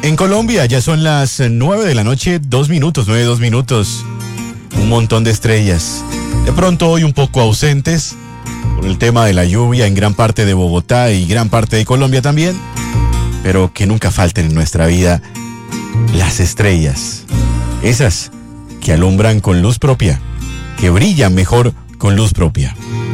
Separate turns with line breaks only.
En Colombia ya son las 9 de la noche, 2 minutos, 9, 2 minutos. Un montón de estrellas. De pronto hoy un poco ausentes por el tema de la lluvia en gran parte de Bogotá y gran parte de Colombia también. Pero que nunca falten en nuestra vida las estrellas. Esas que alumbran con luz propia, que brillan mejor con luz propia.